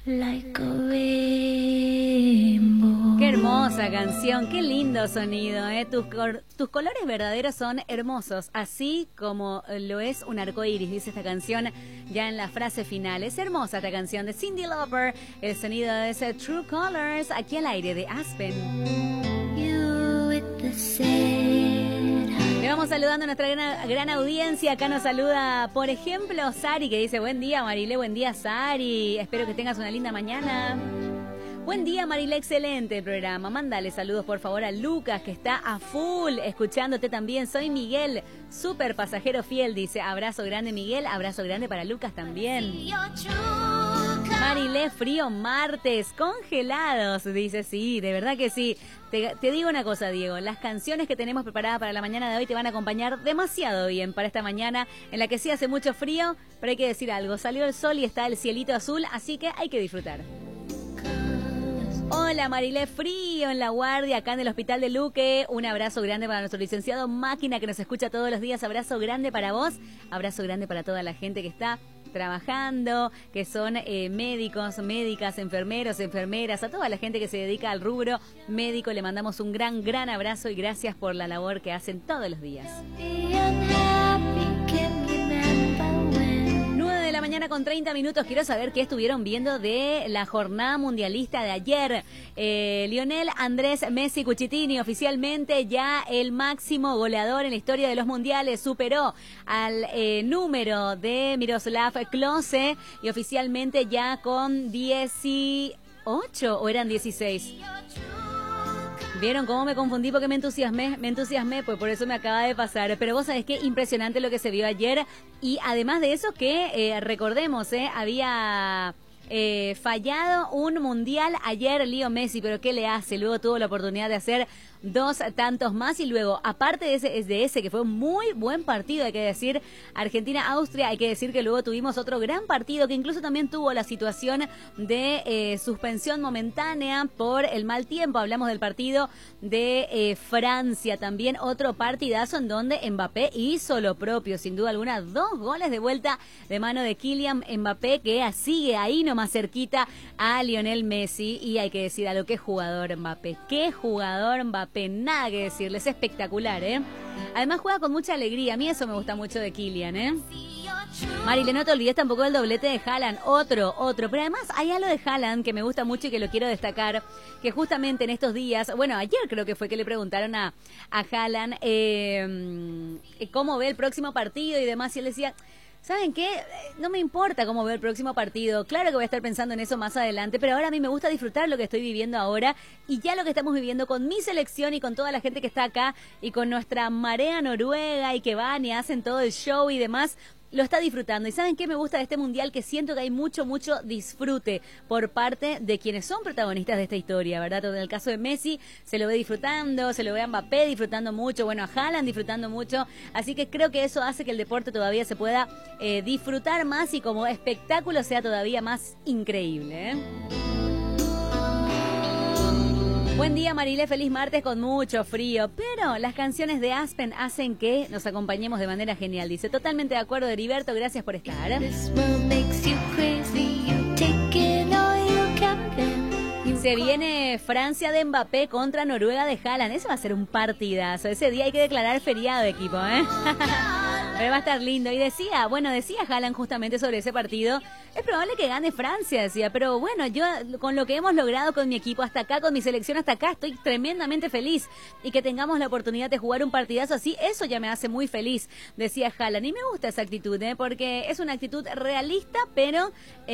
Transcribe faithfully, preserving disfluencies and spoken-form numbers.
like a rainbow. Qué hermosa canción, qué lindo sonido, ¿eh? Tus, tus colores verdaderos son hermosos, así como lo es un arcoíris, dice esta canción ya en la frase final. Es hermosa esta canción de Cyndi Lauper, el sonido de ese True Colors, aquí al aire de Aspen. You with the sad. Le vamos saludando a nuestra gran, gran audiencia. Acá nos saluda, por ejemplo, Sari, que dice: buen día, Marilé, buen día, Sari. Espero que tengas una linda mañana. Buen día, Marilé, excelente el programa. Mándale saludos, por favor, a Lucas, que está a full, escuchándote también. Soy Miguel, súper pasajero fiel, dice. Abrazo grande, Miguel. Abrazo grande para Lucas también. Marilé, frío martes, congelados, dice. Sí, de verdad que sí. Te, te digo una cosa, Diego, las canciones que tenemos preparadas para la mañana de hoy te van a acompañar demasiado bien para esta mañana en la que sí hace mucho frío, pero hay que decir algo, salió el sol y está el cielito azul, así que hay que disfrutar. Hola, Marilé, frío en La Guardia, acá en el Hospital de Luque. Un abrazo grande para nuestro licenciado Máquina, que nos escucha todos los días. Abrazo grande para vos, abrazo grande para toda la gente que está trabajando, que son eh, médicos, médicas, enfermeros, enfermeras, a toda la gente que se dedica al rubro médico. Le mandamos un gran, gran abrazo y gracias por la labor que hacen todos los días. nueve de la mañana con treinta minutos. Quiero saber qué estuvieron viendo de la jornada mundialista de ayer. Eh, Lionel Andrés Messi Cuchitini, oficialmente ya el máximo goleador en la historia de los mundiales, superó al eh, número de Miroslav Klose y oficialmente ya con dieciocho, o eran dieciséis. ¿Vieron cómo me confundí? Porque me entusiasmé, me entusiasmé, pues por eso me acaba de pasar. Pero vos sabés qué impresionante lo que se vio ayer. Y además de eso que, eh, recordemos, eh, había eh, fallado un mundial ayer Leo Messi, pero ¿qué le hace? Luego tuvo la oportunidad de hacer dos tantos más y luego, aparte de ese, de ese que fue un muy buen partido, hay que decir, Argentina-Austria, hay que decir que luego tuvimos otro gran partido que incluso también tuvo la situación de eh, suspensión momentánea por el mal tiempo. Hablamos del partido de eh, Francia, también otro partidazo en donde Mbappé hizo lo propio, sin duda alguna, dos goles de vuelta de mano de Kylian Mbappé, que sigue ahí nomás cerquita a Lionel Messi, y hay que decir a lo que jugador Mbappé, qué jugador Mbappé. Nada que decirles, es espectacular, ¿eh? Además juega con mucha alegría, a mí eso me gusta mucho de Kylian, ¿eh? Marile, no te olvides tampoco del doblete de Haaland, otro, otro, pero además hay algo de Haaland que me gusta mucho y que lo quiero destacar, que justamente en estos días, bueno, ayer creo que fue que le preguntaron a, a Haaland eh, cómo ve el próximo partido y demás, y él decía: ¿saben qué? No me importa cómo veo el próximo partido. Claro que voy a estar pensando en eso más adelante, pero ahora a mí me gusta disfrutar lo que estoy viviendo ahora y ya lo que estamos viviendo con mi selección y con toda la gente que está acá y con nuestra marea noruega y que van y hacen todo el show y demás. Lo está disfrutando. ¿Y saben qué me gusta de este mundial? Que siento que hay mucho, mucho disfrute por parte de quienes son protagonistas de esta historia, ¿verdad? En el caso de Messi se lo ve disfrutando, se lo ve a Mbappé disfrutando mucho, bueno, a Haaland disfrutando mucho, así que creo que eso hace que el deporte todavía se pueda eh, disfrutar más y como espectáculo sea todavía más increíble, ¿eh? Buen día, Marilé, feliz martes con mucho frío, pero las canciones de Aspen hacen que nos acompañemos de manera genial, dice. Totalmente de acuerdo, Heriberto, gracias por estar. Se viene Francia de Mbappé contra Noruega de Haaland, eso va a ser un partidazo, ese día hay que declarar feriado de equipo, ¿eh? Pero va a estar lindo. Y decía, bueno, decía Haaland justamente sobre ese partido, es probable que gane Francia, decía, pero bueno, yo con lo que hemos logrado con mi equipo hasta acá, con mi selección hasta acá, estoy tremendamente feliz. Y que tengamos la oportunidad de jugar un partidazo así, eso ya me hace muy feliz, decía Haaland. Y me gusta esa actitud, ¿eh? Porque es una actitud realista, pero...